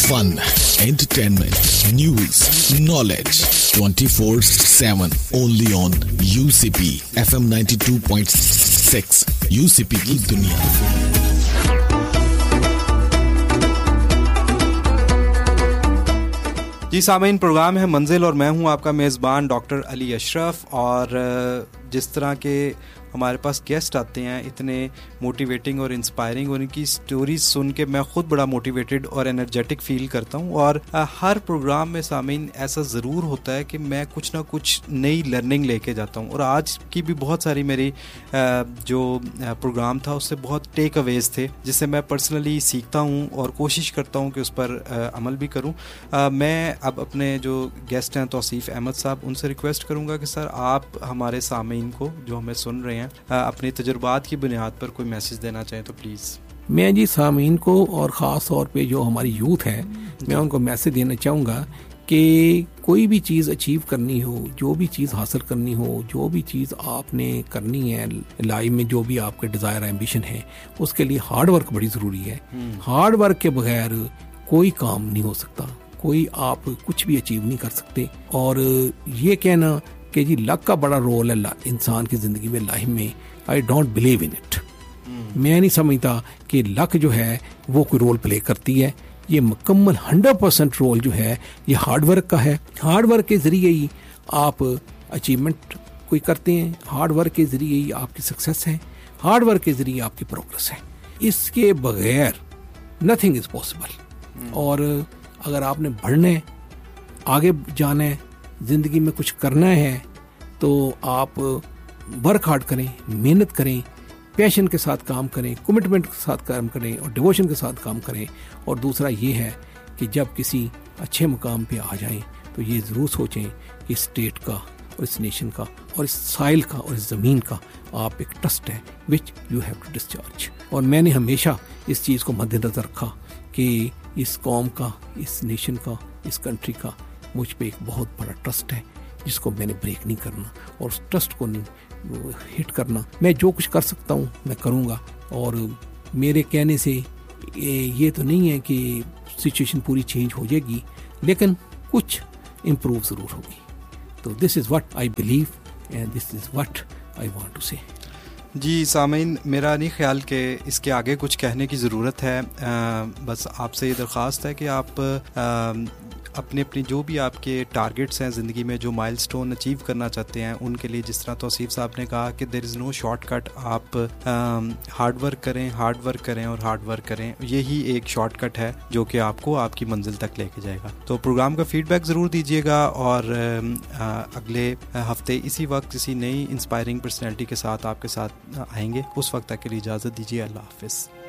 fun, entertainment, news, knowledge, 24/7 only on UCP FM 92.6 UCP की दुनिया। जी सामीन, प्रोग्राम है मंजिल और मैं हूं आपका मेज़बान डॉक्टर अली अशरफ। और जिस तरह के हमारे पास गेस्ट आते हैं इतने मोटिवेटिंग और इंस्पायरिंग, और इनकी स्टोरीज सुन के मैं ख़ुद बड़ा मोटिवेटेड और एनर्जेटिक फ़ील करता हूँ। और हर प्रोग्राम में सामीन ऐसा ज़रूर होता है कि मैं कुछ ना कुछ नई लर्निंग लेके जाता हूँ। और आज की भी बहुत सारी मेरी जो प्रोग्राम था उससे बहुत टेक अवेज थे जिससे मैं पर्सनली सीखता हूँ और कोशिश करता हूँ कि उस पर अमल भी करूँ। मैं अब अपने जो गेस्ट हैं तौसीफ़ अहमद साहब, उनसे रिक्वेस्ट करूँगा कि सर आप हमारे सामीन को जो हमें सुन रहे हैं अपने तजुर्बात की बुनियाद पर कोई मैसेज देना चाहें तो प्लीज़। मैं जी सामीन को और ख़ास तौर पे जो हमारी यूथ है मैं उनको मैसेज देना चाहूँगा कि कोई भी चीज़ अचीव करनी हो, जो भी चीज़ हासिल करनी हो, जो भी चीज़ आपने करनी है लाइफ में, जो भी आपके डिज़ायर एम्बिशन है, उसके लिए हार्ड वर्क बड़ी ज़रूरी है। हार्ड वर्क के बगैर कोई काम नहीं हो सकता, कोई आप कुछ भी अचीव नहीं कर सकते। और ये कहना कि जी लक का बड़ा रोल है इंसान की ज़िंदगी में, लाइफ में, I don't believe in it. मैं नहीं समझता कि लक जो है वो कोई रोल प्ले करती है। ये मुकम्मल 100% रोल जो है ये हार्ड वर्क का है। हार्ड वर्क के ज़रिए ही आप अचीवमेंट कोई करते हैं, हार्ड वर्क के ज़रिए ही आपकी सक्सेस है, हार्ड वर्क के ज़रिए आपकी प्रोग्रेस है। इसके बगैर नथिंग इज़ पॉसिबल। और अगर आपने बढ़ना है, आगे जाना है, ज़िंदगी में कुछ करना है, तो आप वर्क हार्ड करें, मेहनत करें, पैशन के साथ काम करें, कमिटमेंट के साथ काम करें और डिवोशन के साथ काम करें। और दूसरा ये है कि जब किसी अच्छे मुकाम पे आ जाएं तो ये ज़रूर सोचें कि इस स्टेट का और इस नेशन का और इस साइल का और इस ज़मीन का आप एक ट्रस्ट है which you have to discharge. और मैंने हमेशा इस चीज़ को मद्देनज़र रखा कि इस कौम का, इस नेशन का, इस कंट्री का मुझ पे एक बहुत बड़ा ट्रस्ट है जिसको मैंने ब्रेक नहीं करना और उस ट्रस्ट को नहीं हिट करना। मैं जो कुछ कर सकता हूँ मैं करूँगा। और मेरे कहने से ये तो नहीं है कि सिचुएशन पूरी चेंज हो जाएगी, लेकिन कुछ इम्प्रूव ज़रूर होगी। तो this is what I believe and this is what I want to से। जी सामीन, मेरा नहीं ख्याल कि इसके आगे कुछ कहने की ज़रूरत है। बस आपसे ये दरख्वास्त है कि आप अपनी जो भी आपके टारगेट्स हैं ज़िंदगी में, जो माइलस्टोन अचीव करना चाहते हैं, उनके लिए जिस तरह तौसीफ़ साहब ने कहा कि देयर इज़ नो शॉर्टकट, आप हार्ड वर्क करें, हार्ड वर्क करें और हार्ड वर्क करें। यही एक शॉर्टकट है जो कि आपको आपकी मंजिल तक लेके जाएगा। तो प्रोग्राम का फीडबैक ज़रूर दीजिएगा और अगले हफ्ते इसी वक्त किसी नई इंस्पायरिंग पर्सनैलिटी के साथ आपके साथ आएंगे। उस वक्त तक के लिए इजाज़त दीजिए। अल्लाह हाफ़िज़।